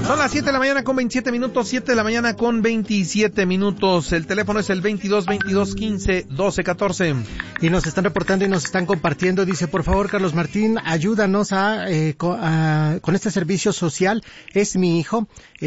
Son las 7 de la mañana con 27 minutos, 7 de la mañana con 27 minutos. El teléfono es el 22 22 15 12 14. Y nos están reportando y nos están compartiendo. Dice, por favor, Carlos Martín, ayúdanos con este servicio social. Es mi hijo,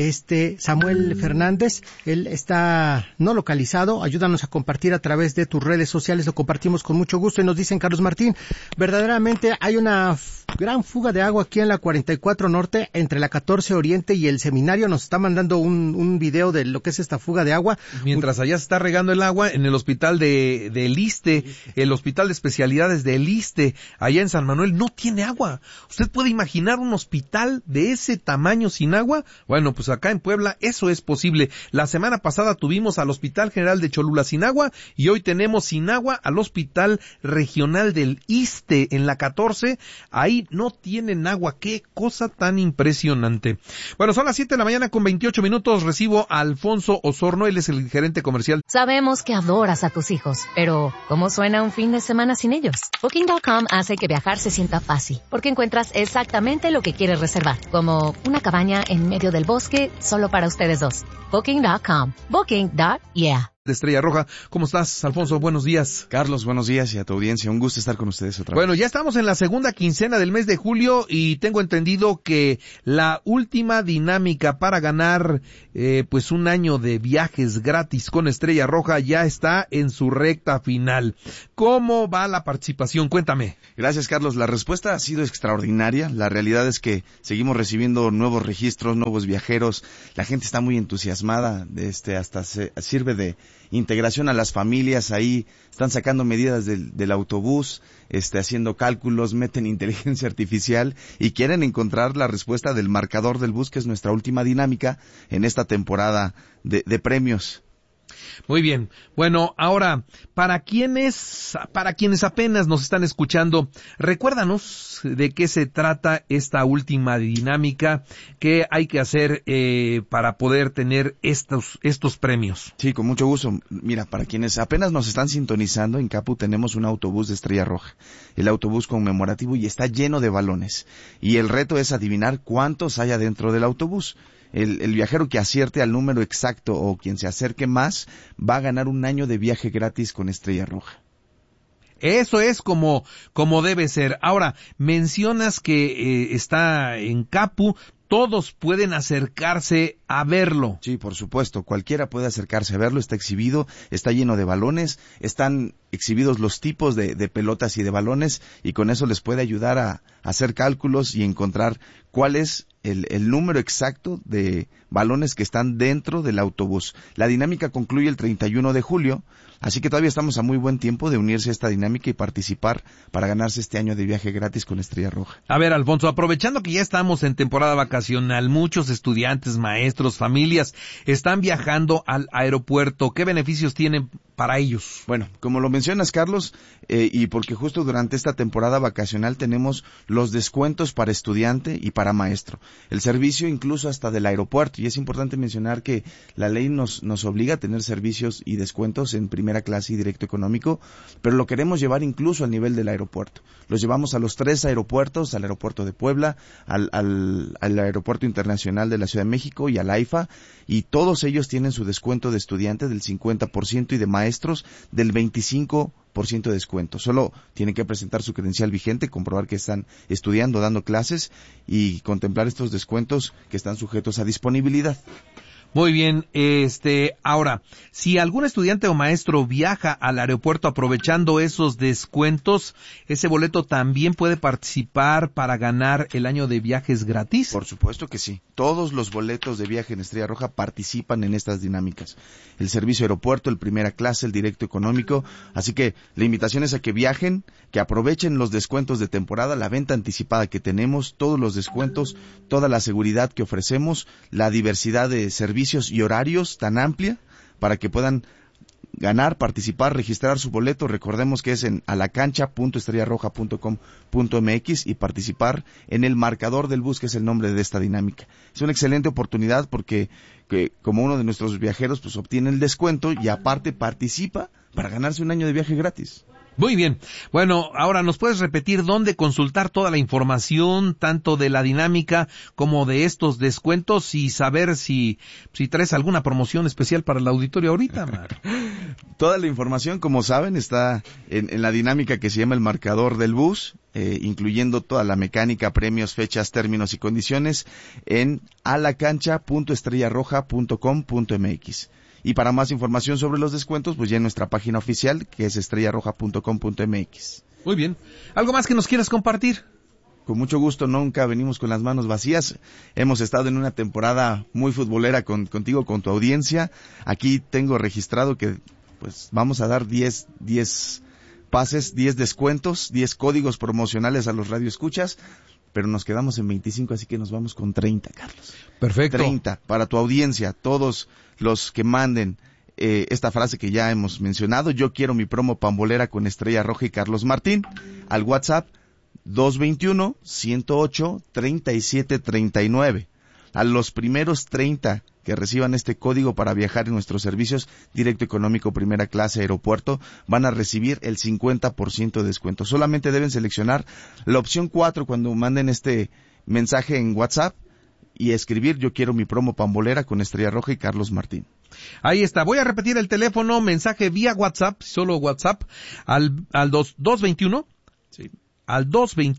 Samuel Fernández. Él está no localizado. Ayúdanos a compartir a través de tus redes sociales. Lo compartimos con mucho gusto. Y nos dicen, Carlos Martín, verdaderamente hay una gran fuga de agua aquí en la 44 Norte, entre la 14 Oriente y el Seminario. Nos está mandando un video de lo que es esta fuga de agua. Mientras allá se está regando el agua, en el hospital del Iste, el hospital de especialidades del Iste, allá en San Manuel, no tiene agua. ¿Usted puede imaginar un hospital de ese tamaño sin agua? Bueno, pues acá en Puebla eso es posible. La semana pasada tuvimos al Hospital General de Cholula sin agua, y hoy tenemos sin agua al Hospital Regional del Iste en la 14. Ahí no tienen agua. Qué cosa tan impresionante. Bueno, son las 7 de la mañana con 28 minutos. Recibo a Alfonso Osorno, él es el gerente comercial. Sabemos que adoras a tus hijos, pero ¿cómo suena un fin de semana sin ellos? Booking.com hace que viajar se sienta fácil, porque encuentras exactamente lo que quieres reservar, como una cabaña en medio del bosque solo para ustedes dos. Booking.com. Booking.yeah. De Estrella Roja. ¿Cómo estás, Alfonso? Buenos días. Carlos, buenos días, y a tu audiencia. Un gusto estar con ustedes otra vez. Bueno, ya estamos en la segunda quincena del mes de julio y tengo entendido que la última dinámica para ganar pues un año de viajes gratis con Estrella Roja ya está en su recta final. ¿Cómo va la participación? Cuéntame. Gracias, Carlos. La respuesta ha sido extraordinaria. La realidad es que seguimos recibiendo nuevos registros, nuevos viajeros. La gente está muy entusiasmada. Hasta sirve de integración a las familias. Ahí están sacando medidas del autobús, haciendo cálculos, meten inteligencia artificial y quieren encontrar la respuesta del marcador del bus, que es nuestra última dinámica en esta temporada de premios. Muy bien. Bueno, ahora, para quienes apenas nos están escuchando, recuérdanos de qué se trata esta última dinámica, qué hay que hacer para poder tener estos premios. Sí, con mucho gusto. Mira, para quienes apenas nos están sintonizando, en Capu tenemos un autobús de Estrella Roja, el autobús conmemorativo, y está lleno de balones. Y el reto es adivinar cuántos hay adentro del autobús. El viajero que acierte al número exacto o quien se acerque más va a ganar un año de viaje gratis con Estrella Roja. Eso es como debe ser. Ahora, mencionas que está en Capu. Todos pueden acercarse a verlo. Sí, por supuesto, cualquiera puede acercarse a verlo, está exhibido, está lleno de balones, están exhibidos los tipos de pelotas y de balones, y con eso les puede ayudar a hacer cálculos y encontrar cuál es el número exacto de balones que están dentro del autobús. La dinámica concluye el 31 de julio, así que todavía estamos a muy buen tiempo de unirse a esta dinámica y participar para ganarse este año de viaje gratis con Estrella Roja. A ver, Alfonso, aprovechando que ya estamos en temporada vacacional, muchos estudiantes, maestros, familias están viajando al aeropuerto. ¿Qué beneficios tienen para ellos? Bueno, como lo mencionas, Carlos, y porque justo durante esta temporada vacacional tenemos los descuentos para estudiante y para maestro. El servicio incluso hasta del aeropuerto, y es importante mencionar que la ley nos obliga a tener servicios y descuentos en primera clase y directo económico, pero lo queremos llevar incluso al nivel del aeropuerto. Los llevamos a los 3 aeropuertos, al aeropuerto de Puebla, al aeropuerto internacional de la Ciudad de México y al AIFA, y todos ellos tienen su descuento de estudiante del 50% y de maestros del 25% de descuento. Solo tienen que presentar su credencial vigente, comprobar que están estudiando, dando clases y contemplar estos descuentos que están sujetos a disponibilidad. Muy bien, ahora, si algún estudiante o maestro viaja al aeropuerto aprovechando esos descuentos, ¿ese boleto también puede participar para ganar el año de viajes gratis? Por supuesto que sí. Todos los boletos de viaje en Estrella Roja participan en estas dinámicas. El servicio aeropuerto, el primera clase, el directo económico. Así que la invitación es a que viajen, que aprovechen los descuentos de temporada, la venta anticipada que tenemos, todos los descuentos, toda la seguridad que ofrecemos, la diversidad de servicios y horarios tan amplia para que puedan ganar, participar, registrar su boleto. Recordemos que es en alacancha.estrellarroja.com.mx y participar en el marcador del bus, que es el nombre de esta dinámica. Es una excelente oportunidad porque como uno de nuestros viajeros pues obtiene el descuento y aparte participa para ganarse un año de viaje gratis. Muy bien. Bueno, ahora nos puedes repetir dónde consultar toda la información, tanto de la dinámica como de estos descuentos, y saber si traes alguna promoción especial para el auditorio ahorita, Mar. Toda la información, como saben, está en la dinámica que se llama el marcador del bus, incluyendo toda la mecánica, premios, fechas, términos y condiciones en alacancha.estrellarroja.com.mx. Y para más información sobre los descuentos, pues ya en nuestra página oficial, que es estrellarroja.com.mx. Muy bien. ¿Algo más que nos quieras compartir? Con mucho gusto, nunca venimos con las manos vacías. Hemos estado en una temporada muy futbolera contigo, con tu audiencia. Aquí tengo registrado que pues vamos a dar 10 pases, 10 descuentos, 10 códigos promocionales a los radioescuchas, pero nos quedamos en 25, así que nos vamos con 30, Carlos. Perfecto. 30 para tu audiencia, todos los que manden esta frase que ya hemos mencionado: yo quiero mi promo pambolera con Estrella Roja y Carlos Martín, al WhatsApp 221-108-3739. A los primeros 30 que reciban este código para viajar en nuestros servicios directo económico primera clase aeropuerto van a recibir el 50% de descuento. Solamente deben seleccionar la opción 4 cuando manden este mensaje en WhatsApp y escribir: yo quiero mi promo pambolera con Estrella Roja y Carlos Martín. Ahí está. Voy a repetir el teléfono, mensaje vía WhatsApp, solo WhatsApp, al 221. Sí. Al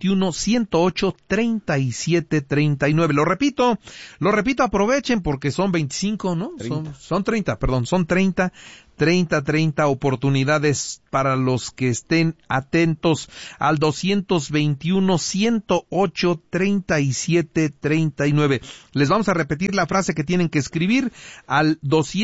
221-108-3739. Lo repito, aprovechen porque son 25, ¿no? 30. Son 30 oportunidades para los que estén atentos al 221-108-3739. Les vamos a repetir la frase que tienen que escribir al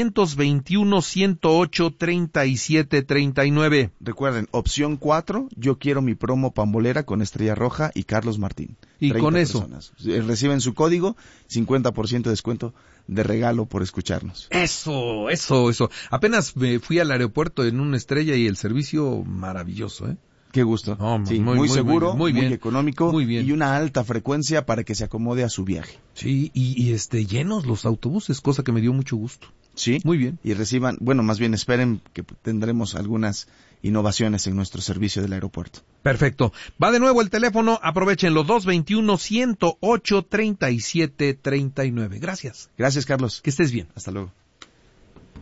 221-108-3739. Recuerden, opción 4, yo quiero mi promo pambolera con Estrella Roja y Carlos Martín. Y con eso personas reciben su código, 50% de descuento de regalo por escucharnos. Eso. Apenas me fui al aeropuerto en una Estrella y el servicio maravilloso, ¿eh? Qué gusto. No, sí, muy seguro, muy bien, económico, muy bien. Y una alta frecuencia para que se acomode a su viaje. Sí, y llenos los autobuses, cosa que me dio mucho gusto. Sí. Muy bien. Y reciban, más bien esperen que tendremos algunas innovaciones en nuestro servicio del aeropuerto. Perfecto. Va de nuevo el teléfono, aprovechen los 221-108-3739. Gracias. Gracias, Carlos. Que estés bien. Hasta luego.